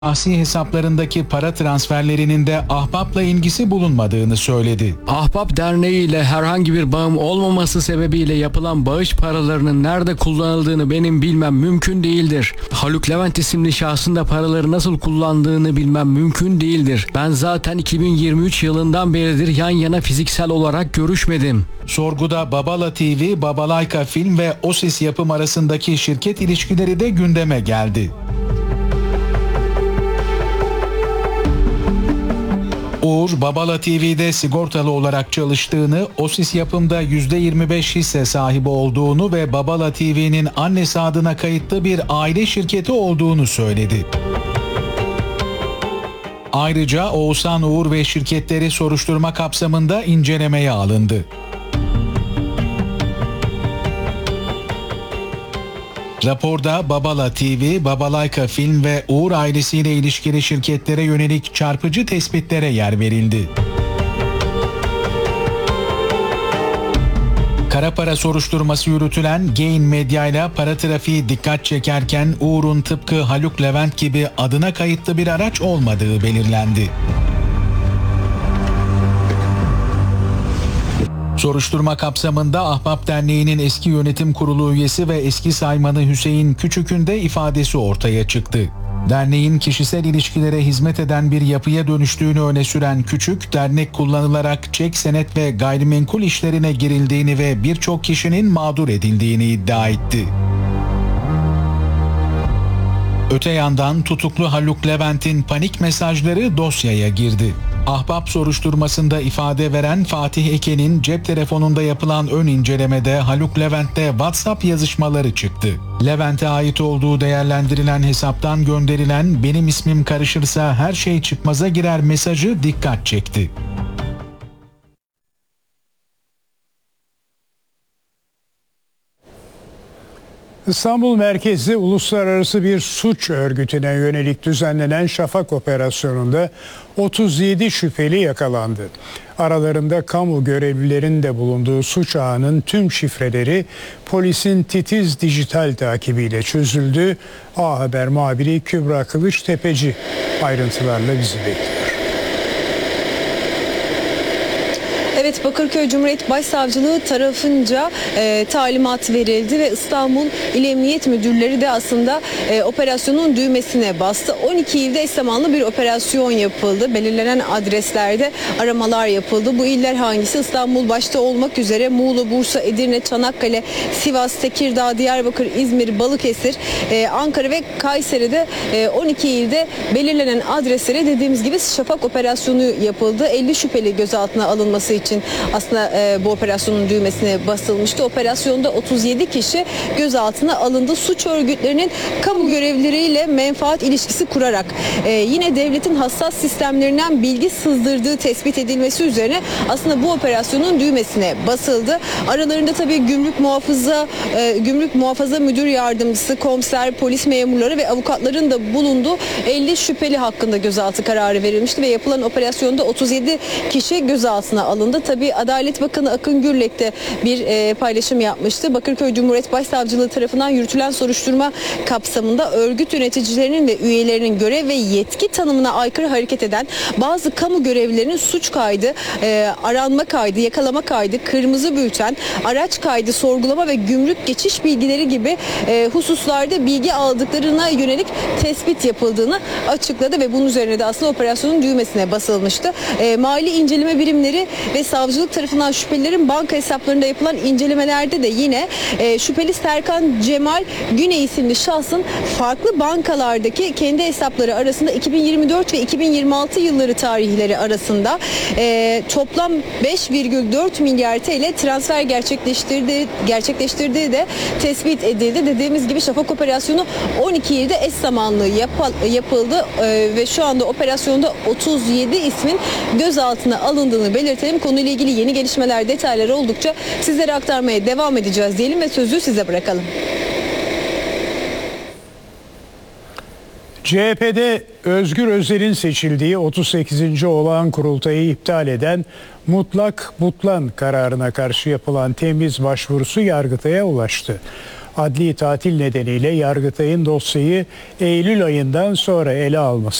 şahsi hesaplarındaki para transferlerinin de Ahbap'la ilgisi bulunmadığını söyledi. Ahbap Derneği ile herhangi bir bağım olmaması sebebiyle yapılan bağış paralarının nerede kullanıldığını benim bilmem mümkün değildir. Haluk Levent isimli şahsın da paraları nasıl kullandığını bilmem mümkün değildir. Ben zaten 2023 yılından beridir yan yana fiziksel olarak görüşmedim. Sorguda Babala TV, Babalayka Film ve Osis Yapım arasındaki şirket ilişkileri de gündeme geldi. Uğur, Babala TV'de sigortalı olarak çalıştığını, Osis Yapım'da %25 hisse sahibi olduğunu ve Babala TV'nin annesi adına kayıtlı bir aile şirketi olduğunu söyledi. Ayrıca Oğuzhan Uğur ve şirketleri soruşturma kapsamında incelemeye alındı. Raporda Babala TV, Babalayka Film ve Uğur ailesiyle ilişkili şirketlere yönelik çarpıcı tespitlere yer verildi. Kara para soruşturması yürütülen Gain Medya ile para trafiği dikkat çekerken Uğur'un tıpkı Haluk Levent gibi adına kayıtlı bir araç olmadığı belirlendi. Soruşturma kapsamında Ahbap Derneği'nin eski yönetim kurulu üyesi ve eski saymanı Hüseyin Küçük'ün de ifadesi ortaya çıktı. Derneğin kişisel ilişkilere hizmet eden bir yapıya dönüştüğünü öne süren Küçük, dernek kullanılarak çek, senet ve gayrimenkul işlerine girildiğini ve birçok kişinin mağdur edildiğini iddia etti. Öte yandan tutuklu Haluk Levent'in panik mesajları dosyaya girdi. Ahbap soruşturmasında ifade veren Fatih Eken'in cep telefonunda yapılan ön incelemede Haluk Levent'te WhatsApp yazışmaları çıktı. Levent'e ait olduğu değerlendirilen hesaptan gönderilen "benim ismim karışırsa her şey çıkmaza girer" mesajı dikkat çekti. İstanbul merkezli uluslararası bir suç örgütüne yönelik düzenlenen Şafak operasyonunda 37 şüpheli yakalandı. Aralarında kamu görevlilerinin de bulunduğu suç ağının tüm şifreleri polisin titiz dijital takibiyle çözüldü. A Haber muhabiri Kübra Kılıçtepeci ayrıntılarla bizi bekliyor. Evet, Bakırköy Cumhuriyet Başsavcılığı tarafınca talimat verildi ve İstanbul İl Emniyet Müdürleri de aslında operasyonun düğmesine bastı. 12 ilde eş zamanlı bir operasyon yapıldı. Belirlenen adreslerde aramalar yapıldı. Bu iller hangisi? İstanbul başta olmak üzere Muğla, Bursa, Edirne, Çanakkale, Sivas, Tekirdağ, Diyarbakır, İzmir, Balıkesir, Ankara ve Kayseri'de 12 ilde belirlenen adreslere dediğimiz gibi Şafak operasyonu yapıldı. 50 şüpheli gözaltına alınması için aslında bu operasyonun düğmesine basılmıştı. Operasyonda 37 kişi gözaltına alındı. Suç örgütlerinin kamu görevlileriyle menfaat ilişkisi kurarak yine devletin hassas sistemlerinden bilgi sızdırdığı tespit edilmesi üzerine aslında bu operasyonun düğmesine basıldı. Aralarında tabii gümrük muhafaza müdür yardımcısı, komiser, polis memurları ve avukatların da bulunduğu 50 şüpheli hakkında gözaltı kararı verilmişti ve yapılan operasyonda 37 kişi gözaltına alındı. Tabii Adalet Bakanı Akın Gürlek de bir paylaşım yapmıştı. Bakırköy Cumhuriyet Başsavcılığı tarafından yürütülen soruşturma kapsamında örgüt yöneticilerinin ve üyelerinin görev ve yetki tanımına aykırı hareket eden bazı kamu görevlilerinin suç kaydı, aranma kaydı, yakalama kaydı, kırmızı bülten, araç kaydı, sorgulama ve gümrük geçiş bilgileri gibi hususlarda bilgi aldıklarına yönelik tespit yapıldığını açıkladı ve bunun üzerine de aslında operasyonun düğmesine basılmıştı. Mali inceleme birimleri ve savcılık tarafından şüphelilerin banka hesaplarında yapılan incelemelerde de yine şüpheli Serkan Cemal Güney isimli şahsın farklı bankalardaki kendi hesapları arasında 2024 ve 2026 yılları tarihleri arasında toplam 5,4 milyar TL transfer gerçekleştirdiği de tespit edildi. Dediğimiz gibi Şafak operasyonu 12 ilde eş zamanlı yapıldı ve şu anda operasyonda 37 ismin gözaltına alındığını belirtelim. Konuyla ilgili yeni gelişmeler, detaylar oldukça sizlere aktarmaya devam edeceğiz diyelim ve sözü size bırakalım. CHP'de Özgür Özel'in seçildiği 38. olağan kurultayı iptal eden mutlak butlan kararına karşı yapılan temyiz başvurusu Yargıtay'a ulaştı. Adli tatil nedeniyle Yargıtay'ın dosyayı Eylül ayından sonra ele alması